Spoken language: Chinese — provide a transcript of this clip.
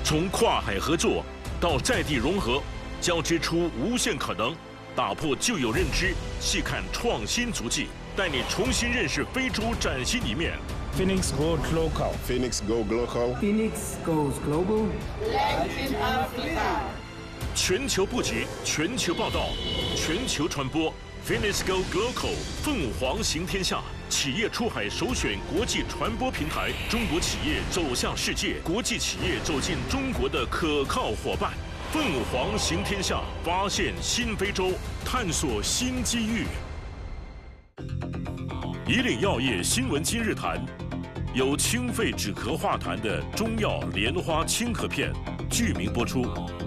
从跨海合作到在地融合，交织出无限可能。打破旧有认知，细看创新足迹，带你重新认识非洲崭新一面。 Phoenix Goes Local. Phoenix Go Global. Phoenix goes global. Latin Africa. 全球布局，全球报道，全球传播。Phoenix Go Global， 凤凰行天下，企业出海首选国际传播平台，中国企业走向世界，国际企业走进中国的可靠伙伴。凤凰行天下，发现新非洲，探索新机遇。以岭药业新闻今日谈，由清肺止咳化痰的中药莲花清咳片，剧名播出。